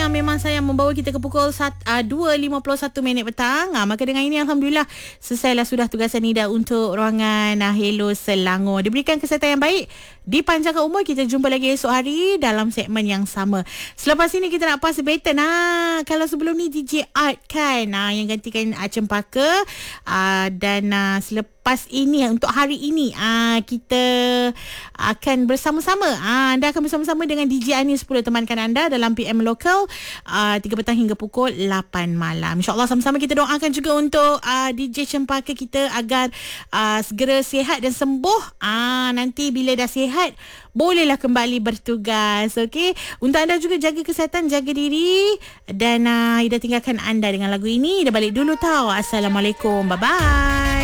memang saya membawa kita ke pukul 2.51 petang. Maka dengan ini Alhamdulillah selesailah sudah tugasan Nida untuk ruangan Hello Selangor. Diberikan kesihatan yang baik, dipanjangkan umur. Kita jumpa lagi esok hari dalam segmen yang sama. Selepas ini kita nak pass baton. Kalau sebelum ni DJ Art kan yang gantikan Cempaka. Dan selepas ini untuk hari ini kita akan bersama-sama. Anda akan bersama-sama dengan DJ Anis 10 temankan anda dalam PM Lokal 3 petang hingga pukul 8 malam. InsyaAllah sama-sama kita doakan juga untuk DJ Cempaka kita agar segera sihat dan sembuh. Nanti bila dah sihat bolehlah kembali bertugas. Okey, untuk anda juga jaga kesihatan, jaga diri. Dan Ida tinggalkan anda dengan lagu ini. Ida balik dulu tau. Assalamualaikum, bye bye.